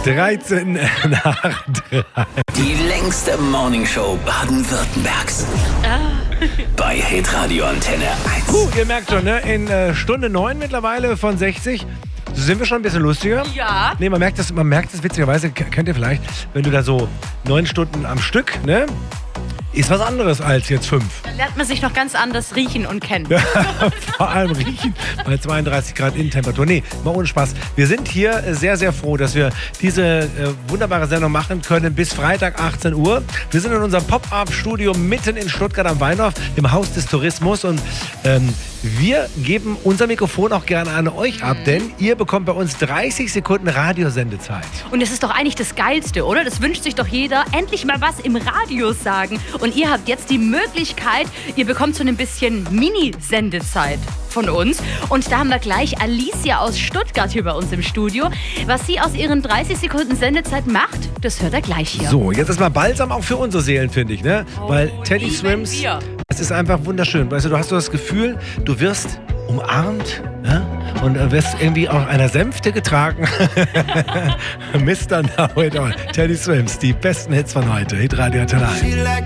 13 nach 3. Die längste Morningshow Baden-Württembergs. Bei Hitradio Antenne 1. Ihr merkt schon, ne? In Stunde 9 mittlerweile von 60 sind wir schon ein bisschen lustiger. Ja. Nee, man merkt das witzigerweise, kennt ihr vielleicht, wenn du da so 9 Stunden am Stück, ne? Ist was anderes als jetzt 5. Dann lernt man sich noch ganz anders riechen und kennen. Vor allem riechen bei 32 Grad Innentemperatur. Nee, mal ohne Spaß. Wir sind hier sehr, sehr froh, dass wir diese wunderbare Sendung machen können bis Freitag 18 Uhr. Wir sind in unserem Pop-Up-Studio mitten in Stuttgart am Weinhof, im Haus des Tourismus. Und wir geben unser Mikrofon auch gerne an euch ab, denn ihr bekommt bei uns 30 Sekunden Radiosendezeit. Und das ist doch eigentlich das Geilste, oder? Das wünscht sich doch jeder. Endlich mal was im Radio sagen. Und ihr habt jetzt die Möglichkeit, ihr bekommt so ein bisschen Mini-Sendezeit von uns. Und da haben wir gleich Alicia aus Stuttgart hier bei uns im Studio. Was sie aus ihren 30 Sekunden Sendezeit macht, das hört er gleich hier. So, jetzt ist mal Balsam auch für unsere Seelen, finde ich, ne? Weil Teddy Swims, es ist einfach wunderschön. Weißt du, du hast so das Gefühl, du wirst umarmt, ja? Und wirst irgendwie auch einer Sänfte getragen. Mr. Now It All. Teddy Swims, die besten Hits von heute. Hitradio Antenne 1.